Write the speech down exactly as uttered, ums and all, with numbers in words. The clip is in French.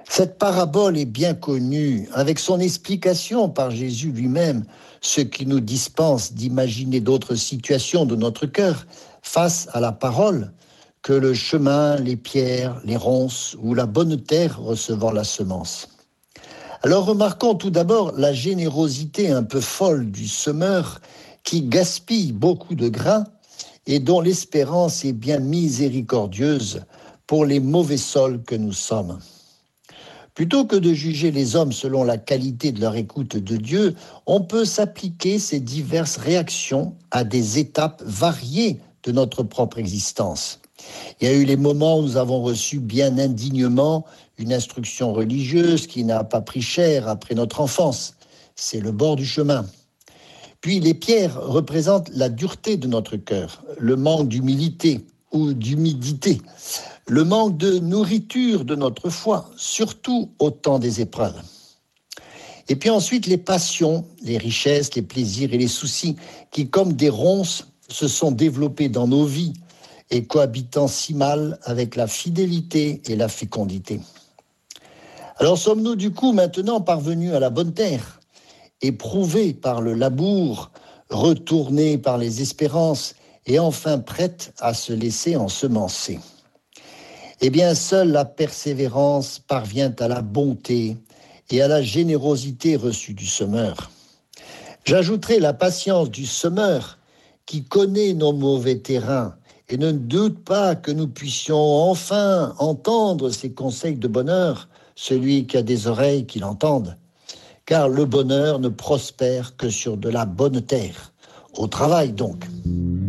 Cette parabole est bien connue, avec son explication par Jésus lui-même, ce qui nous dispense d'imaginer d'autres situations de notre cœur face à la parole que le chemin, les pierres, les ronces ou la bonne terre recevant la semence. Alors remarquons tout d'abord la générosité un peu folle du semeur qui gaspille beaucoup de grains et dont l'espérance est bien miséricordieuse pour les mauvais sols que nous sommes. Plutôt que de juger les hommes selon la qualité de leur écoute de Dieu, on peut s'appliquer ces diverses réactions à des étapes variées de notre propre existence. Il y a eu les moments où nous avons reçu bien indignement une instruction religieuse qui n'a pas pris cher après notre enfance. C'est le bord du chemin. Puis les pierres représentent la dureté de notre cœur, le manque d'humilité ou d'humidité, le manque de nourriture de notre foi, surtout au temps des épreuves. Et puis ensuite, les passions, les richesses, les plaisirs et les soucis qui, comme des ronces, se sont développés dans nos vies et cohabitant si mal avec la fidélité et la fécondité. Alors sommes-nous du coup maintenant parvenus à la bonne terre, éprouvés par le labour, retournés par les espérances et enfin prêtes à se laisser ensemencer? Eh bien, seule la persévérance parvient à la bonté et à la générosité reçue du semeur. J'ajouterai la patience du semeur qui connaît nos mauvais terrains et ne doute pas que nous puissions enfin entendre ses conseils de bonheur, celui qui a des oreilles qui l'entendent. Car le bonheur ne prospère que sur de la bonne terre, au travail donc.